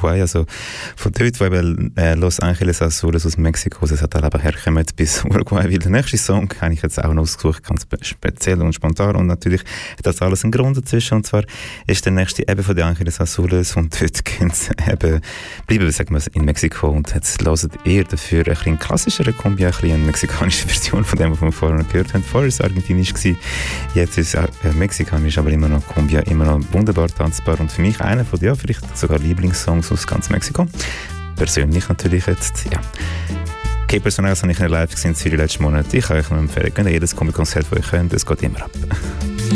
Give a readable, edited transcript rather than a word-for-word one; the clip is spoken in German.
Uruguay, also von dort, wo eben Los Angeles Azules aus Mexiko, das hat aber herkommen bis Uruguay, weil der nächste Song habe ich jetzt auch noch ausgesucht, ganz speziell und spontan und natürlich hat das alles einen Grund dazwischen und zwar ist der nächste eben von den Angeles Azules und dort können sie eben bleiben, sagen wir in Mexiko und jetzt hört ihr dafür ein bisschen klassischere Kombi, ein bisschen eine mexikanische Version von dem, was wir vorher gehört haben. Vorher war es argentinisch, jetzt ist es mexikanisch, aber immer noch Kombi, immer noch wunderbar tanzbar und für mich einer von den, vielleicht sogar Lieblingssongs aus ganz Mexiko. Persönlich natürlich jetzt, ja. K-Personals habe ich in live gesehen in Zürich letzten Monat. Ich kann euch nur empfehlen, könnt ihr jedes Kombi-Konzert, das ihr könnt, es geht immer ab.